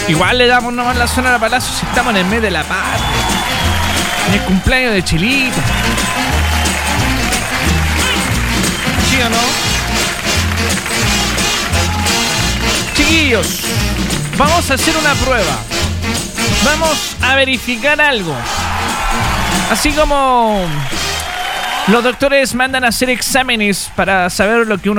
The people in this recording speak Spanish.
Igual le damos nomás la zona de Palacio si estamos en el mes de la patria. En el cumpleaños de Chilito. ¿Sí o no? Chiquillos, vamos a hacer una prueba. Vamos a verificar algo. Así como los doctores mandan a hacer exámenes para saber lo que uno